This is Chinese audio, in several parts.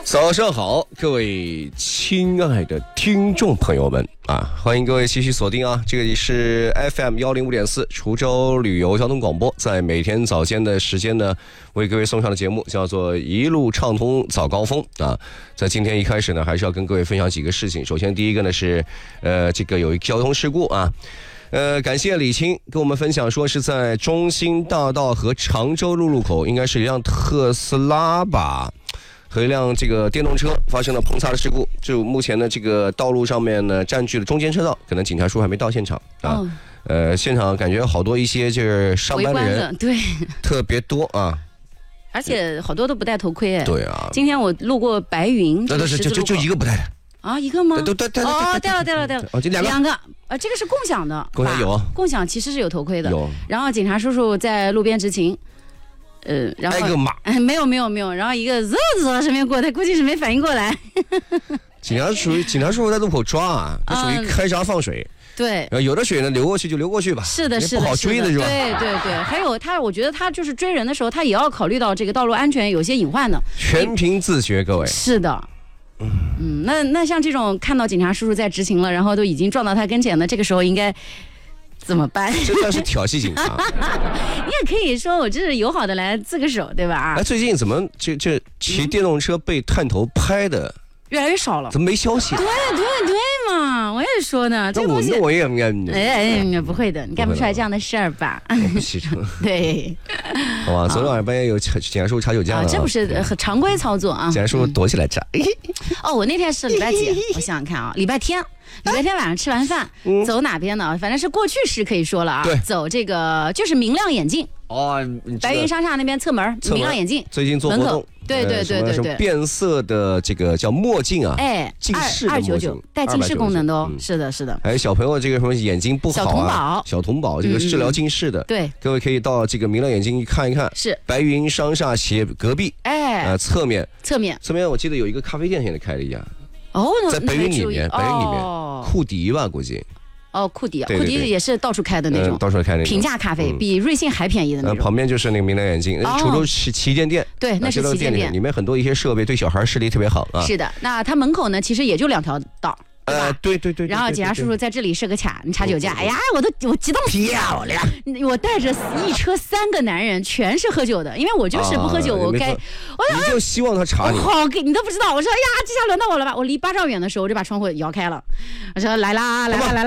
早上好，各位亲爱的听众朋友们啊，欢迎各位继续锁定啊，这里是 FM105.4 滁州旅游交通广播，在每天早间的时间呢，为各位送上的节目叫做一路畅通早高峰啊。在今天一开始呢，还是要跟各位分享几个事情。首先第一个呢是这个有一个交通事故啊。感谢李青跟我们分享说是在中兴大道和常州路口，应该是一辆特斯拉吧和一辆这个电动车发生了碰擦的事故。就目前呢，这个道路上面呢占据了中间车道，可能警察叔还没到现场啊。现场感觉好多一些就是上班的人， 对， 特别多啊。 而且好多都不戴头盔哎。 对啊。 今天我路过白云， 就一个不戴的。 啊，一个吗？ 对， 带了。 哦，这两个。 这个是共享的。 共享有啊。 共享其实是有头盔的。 有。 然后警察叔叔在路边执勤。然后挨个骂。 没有，然后一个从身边过，他估计是没反应过来。 警察叔叔在路口抓啊，这属于开闸放水。 对。 然后有的水呢流过去就流过去吧。 是的， 不好追的是吧？ 对。还有我觉得他就是追人的时候，他也要考虑到这个道路安全有些隐患的。 全凭自觉，各位。 是的。那像这种看到警察叔叔在执勤了，然后都已经撞到他跟前了，这个时候应该怎么办？ 这算是挑衅警察。 你也可以说我这是友好的来自个手，对吧？ 最近怎么这骑电动车被探头拍的越来越少了？ 怎么没消息？ 对嘛，我也说呢。这东西我也不会的，你干不出来这样的事儿吧？ 我不骑车。 对。 好吧，昨天晚上半夜有警察叔叔查酒驾了。 这不是很常规操作啊？ 警察叔叔躲起来查。 我那天是礼拜几？我想想看啊，礼拜天晚上吃完饭，走哪边呢？反正是过去式可以说了啊。 对。 走这个就是明亮眼镜。白云商厦那边侧门明亮眼镜。 最近做活动。 对， 变色的这个叫墨镜啊，近视的墨镜， 带近视功能的哦。是的。 还有小朋友这个什么眼睛不好啊，小童宝这个治疗近视的， 对， 各位可以到这个明亮眼镜看一看。 是白云商厦斜隔壁，侧面我记得有一个咖啡店现在开了一家。在白云里面，库迪吧估计。 库迪也是到处开的那种，平价咖啡，比瑞幸还便宜的那种。 旁边就是那个明亮眼镜，滁州旗舰店。 对，那是旗舰店， 里面很多一些设备对小孩视力特别好啊。 是的，那它门口呢，其实也就2条道。 对。 然后警察叔叔在这里设个卡，你查酒驾。哎呀，我激动漂亮！ 我带着一车3个男人，全是喝酒的，因为我就是不喝酒，你就希望他查你。 你都不知道。我说哎呀，这下轮到我了吧？我离8丈远的时候，我就把窗户摇开了。我说来啦。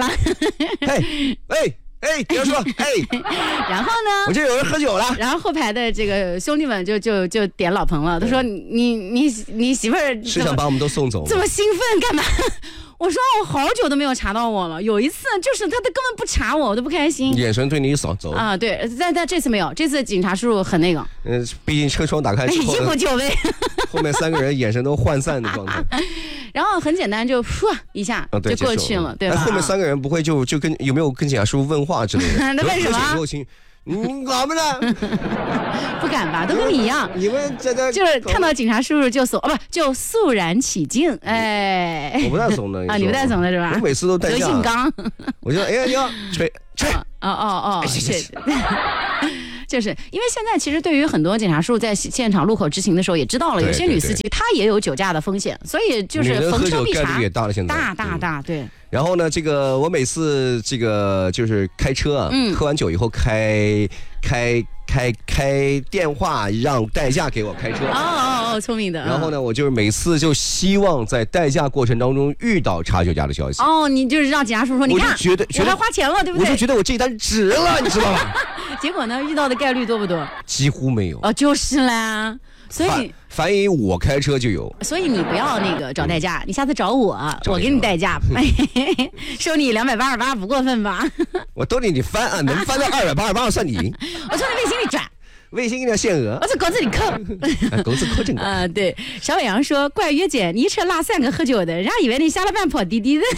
不要说然后呢？ 我这有人喝酒了。 然后后排的这个兄弟们就点老彭了，他说你媳妇儿是想把我们都送走？ 这么兴奋干嘛？我说我好久都没有查到我了，有一次就是他根本不查我，我都不开心。 眼神对你一扫走啊，对，但这次没有，这次警察叔叔很那个。 毕竟车窗打开之后， 一股酒味。 后面3个人眼神都涣散的状态。 然后很简单，就一下就过去了，对吧？ 后面3个人不会就跟有没有跟警察叔叔问话之类的？ 那为什么？ 你搞不呢？ 不敢吧，都跟你一样。 你们在这就是看到警察叔叔就肃然起敬。 我不带怂的你不带怂的是吧？ 我每次都带德性刚。 我就你要吹。 是。就是因为现在其实对于很多警察叔叔在现场路口执行的时候也知道了，有些女司机她也有酒驾的风险，所以就是逢车必查。概率也大了，现在大对。 然后呢，这个我每次这个就是开车啊，喝完酒以后开电话让代驾给我开车。 聪明的。 然后呢，我就是每次就希望在代驾过程当中遇到查酒驾的消息。 你就是让警察叔叔说，你看，我还花钱了，对不对？ 我就觉得我这一单值了，你知道吗？ 结果呢，遇到的概率多不多？ 几乎没有。 就是啦。所以凡以我开车就有， 所以你不要那个找代驾，你下次找我给你代驾，收你288不过分吧？ 我兜里你翻啊，能翻到288算你赢。 我从你微信里转。 微信给你限额， 我从狗子里扣， 狗子扣正的。 对，小伟阳说，怪约姐，你一车拉3个喝酒的，人家以为你下了班跑滴滴的。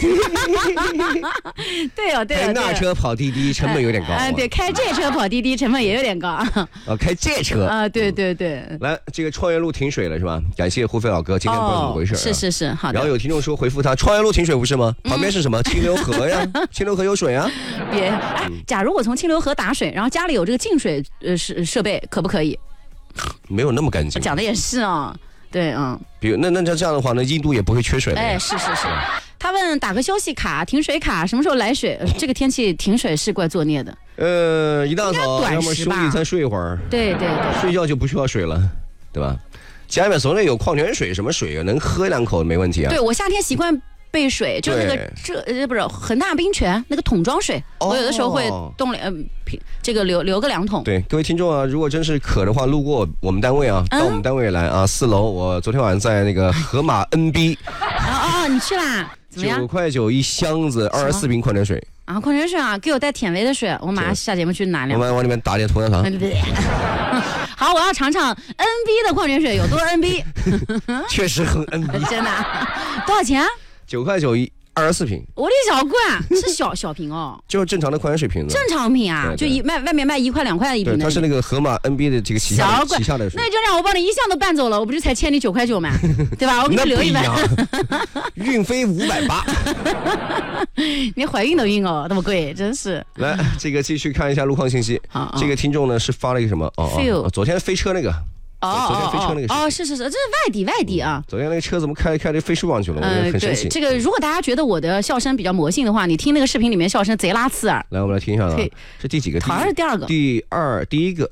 对哦， 开那车跑滴滴成本有点高。 对，开这车跑滴滴成本也有点高。 开这车对。 来，这个创业路停水了是吧？感谢胡飞老哥，今天不知道怎么回事。 是，好的。 然后有听众说回复他，创业路停水不是吗？旁边是什么？清流河呀，清流河有水啊。 假如我从清流河打水，然后家里有这个净水设备，可不可以？ 没有那么干净。 讲的也是对， 比如那这样的话呢，印度也不会缺水的。 哎，是。他问打个休息卡、停水卡，什么时候来水？这个天气停水是怪作孽的。 一大早，要么兄弟再睡一会儿。 对， 睡觉就不需要水了，对吧？家里面总得有矿泉水，什么水能喝2口没问题啊。 对，我夏天习惯备水，就那个不是恒大冰泉那个桶装水，我有的时候会这个留个2桶。 对，各位听众啊，如果真是渴的话，路过我们单位啊，到我们单位来啊，4楼，我昨天晚上在那个盒马 NB。 你去啦？怎么样 ？9块9一箱子，24瓶矿泉水。 矿泉水啊，给我带舔维的水，我马上下节目去拿2。 我们往里面打点涂鸦糖。 好，我要尝尝 NB 的矿泉水有多 NB。 确实很 NB。 真的？多少钱 ？9块9一24瓶。 我的小贵是小瓶哦。 就是正常的矿泉水瓶子。正常瓶啊，就外面卖1块2块一瓶的。 它是那个盒马 NB 的这个旗下的水。 那就让我帮你一项都办走了，我不是才欠你9块9吗？对吧？我给你留一百。 运费580。 你怀孕都晕哦，那么贵，真是。 来，这个继续看一下路况信息。这个听众呢是发了一个什么？昨天飞车那个。昨天飞车那个是，这是外地啊。 昨天那个车怎么开着飞树上去了？我觉得很神奇。 这个如果大家觉得我的笑声比较魔性的话，你听那个视频里面笑声贼拉刺耳。 来，我们来听一下啊，是第几个？ 好像是第2个。 第一个。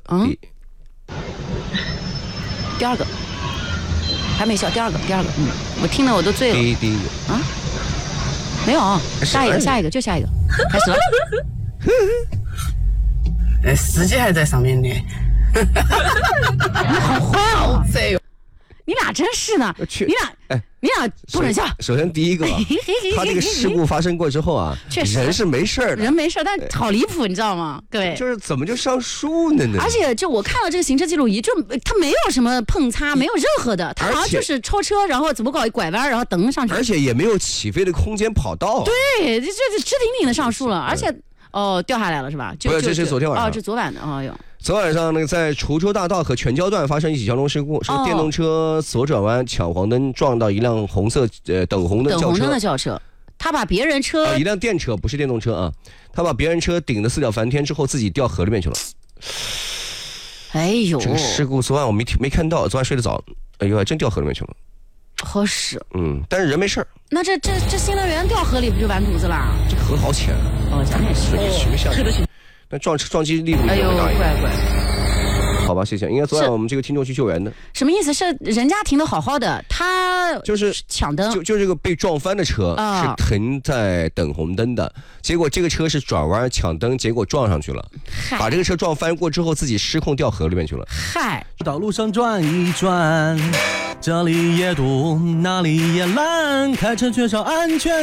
第2个。还没笑，第二个，我听了我都醉了。 第一个没有，下一个，就下一个，开始了。 司机还在上面呢。 你好坏哦，好贼哟！你俩真是的，你俩不能笑。 首先第一个，他这个事故发生过之后啊， 确实人是没事的， 人没事，但好离谱，你知道吗？各位， 就是怎么就上树呢？ 而且就我看了这个行车记录仪，就他没有什么碰擦，没有任何的，他好像就是超车，然后怎么搞一拐弯，然后蹬上去， 而且也没有起飞的空间跑道。 对，这直挺挺的上树了，而且掉下来了是吧？ 不是，这是昨天晚上。 这昨晚的。哟。 昨晚上那个在滁州大道和全交段发生一起交通事故，是个电动车左转弯抢黄灯撞到一辆红色等红灯轿车，他把别人车一辆电车不是电动车啊，他把别人车顶得四脚翻天之后自己掉河里面去了。 哎呦， 这个事故昨晚我没看到，昨晚睡得早，哎呦还真掉河里面去了。 好使。 但是人没事。那这新能源掉河里不就完犊子了？ 这河好浅啊。 咱们也是。 随便下去。那撞击力度也很大。 怪。 好吧，谢谢。应该昨晚我们这个听众去救援的。 什么意思？是人家停得好好的，他就是抢灯， 就这个被撞翻的车是停在等红灯的，结果这个车是转弯抢灯，结果撞上去了，把这个车撞翻过之后，自己失控掉河里面去了。 嗨， 道路上转一转，这里也堵，那里也烂，开车缺少安全